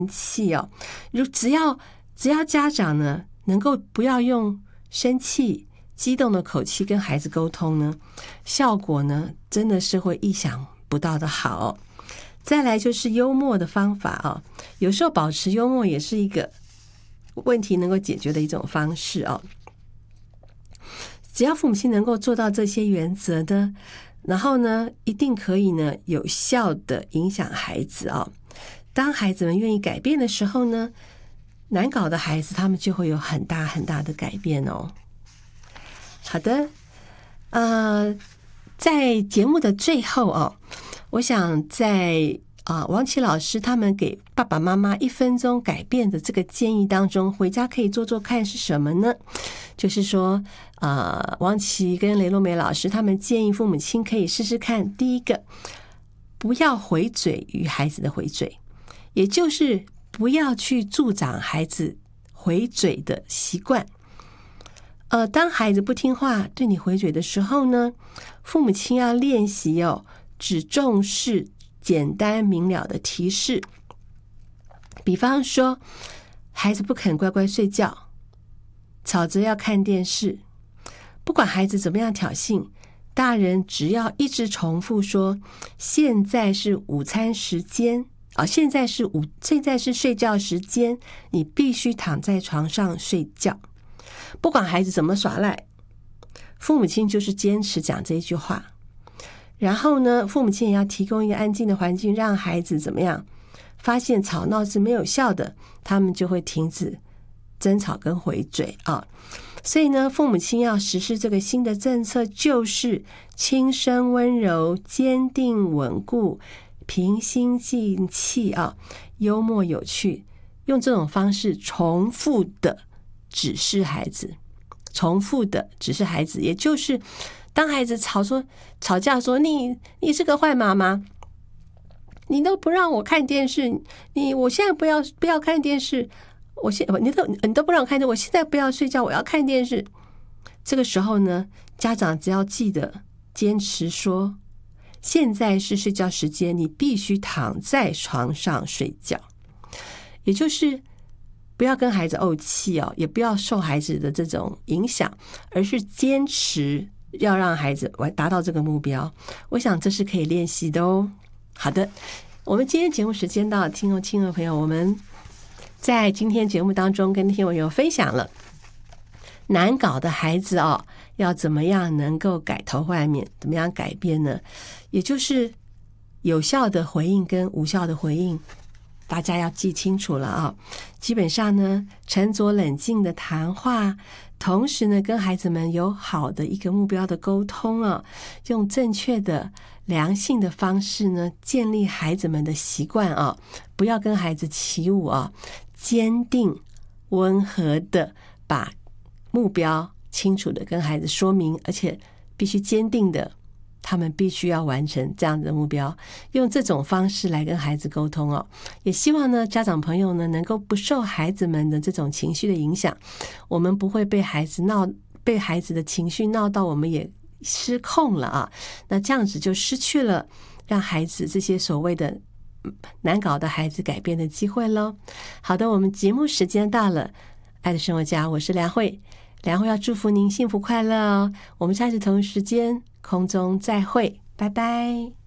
气哦。只要家长呢能够不要用生气、激动的口气跟孩子沟通呢，效果呢真的是会意想不到的好哦。再来就是幽默的方法哦，有时候保持幽默也是一个问题能够解决的一种方式哦。只要父母亲能够做到这些原则的，然后呢一定可以呢有效的影响孩子哦。当孩子们愿意改变的时候呢，难搞的孩子他们就会有很大很大的改变哦。好的，在节目的最后哦，我想在王琦老师他们给爸爸妈妈1分钟改变的这个建议当中，回家可以做做看是什么呢？就是说王琦跟雷洛梅老师他们建议父母亲可以试试看，第一个，不要回嘴于孩子的回嘴，也就是不要去助长孩子回嘴的习惯。当孩子不听话对你回嘴的时候呢，父母亲要练习只重视简单明了的提示。比方说，孩子不肯乖乖睡觉，吵着要看电视，不管孩子怎么样挑衅，大人只要一直重复说现在是午餐时间现在是睡觉时间，你必须躺在床上睡觉。不管孩子怎么耍赖，父母亲就是坚持讲这一句话。然后呢，父母亲也要提供一个安静的环境，让孩子怎么样发现吵闹是没有效的，他们就会停止争吵跟回嘴所以呢，父母亲要实施这个新的政策，就是轻声温柔、坚定稳固、平心静气幽默有趣，用这种方式重复的指示孩子，也就是当孩子吵架说你是个坏妈妈，你都不让我看电视，我现在不要看电视，你都不让我看电视，我现在不要睡觉，我要看电视。这个时候呢，家长只要记得坚持说现在是睡觉时间，你必须躺在床上睡觉，也就是不要跟孩子怄气也不要受孩子的这种影响，而是坚持要让孩子达到这个目标。我想这是可以练习的哦。好的，我们今天节目时间到了，亲爱朋友，我们在今天节目当中跟听众朋友分享了难搞的孩子要怎么样能够改头换面，怎么样改变呢？也就是有效的回应跟无效的回应，大家要记清楚了基本上呢，沉着冷静的谈话，同时呢跟孩子们有好的一个目标的沟通用正确的良性的方式呢建立孩子们的习惯不要跟孩子起舞坚定温和的把目标清楚的跟孩子说明，而且必须坚定的他们必须要完成这样的目标，用这种方式来跟孩子沟通也希望呢家长朋友呢能够不受孩子们的这种情绪的影响，我们不会被孩子的情绪闹到我们也失控了那这样子就失去了让孩子这些所谓的难搞的孩子改变的机会咯。好的，我们节目时间到了，爱的生活家，我是梁慧要祝福您幸福快乐我们下次同一时间空中再会，拜拜。